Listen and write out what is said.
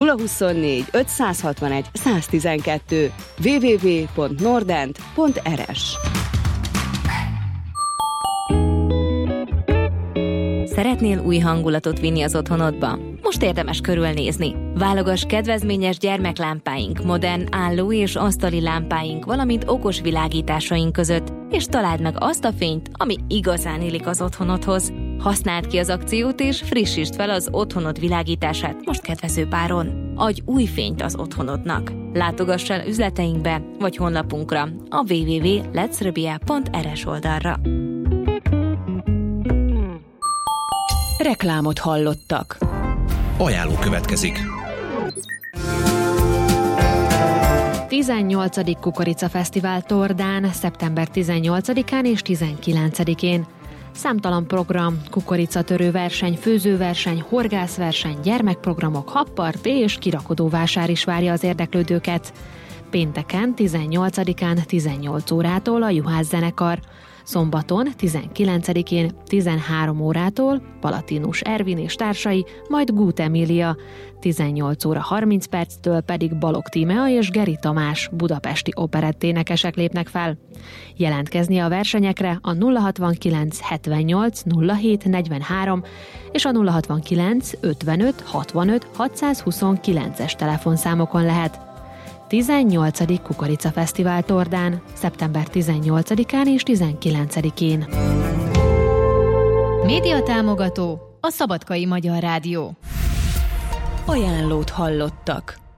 024 561 112 www.nordent.rs. Szeretnél új hangulatot vinni az otthonodba? Most érdemes körülnézni. Válogass kedvezményes gyermeklámpáink, modern álló- és asztali lámpáink, valamint okos világításaink között, és találd meg azt a fényt, ami igazán illik az otthonodhoz. Használd ki az akciót, és frissítsd fel az otthonod világítását most kedvező páron. Adj új fényt az otthonodnak. Látogass el üzleteinkbe, vagy honlapunkra, a www.letsrabia.rs oldalra. Reklámot hallottak. Ajánló következik. 18. Kukoricafesztivál Tordán, szeptember 18-án és 19-én. Számtalan program, kukoricatörő verseny, főzőverseny, horgászverseny, gyermekprogramok, habparti és kirakodóvásár is várja az érdeklődőket. Pénteken, 18-án 18 órától a Juhász zenekar, szombaton, 19-én 13 órától Palatinus Ervin és társai, majd Gút Emília, 18 óra 30 perctől pedig Balogh Tímea és Geri Tamás budapesti operetténekesek lépnek fel. Jelentkezni a versenyekre a 069 78 07 43 és a 069 55 65 629-es telefonszámokon lehet. 18. Kukoricafesztivál Tordán, szeptember 18-án és 19-én. Médiatámogató a Szabadkai Magyar Rádió. Ajánlót hallottak.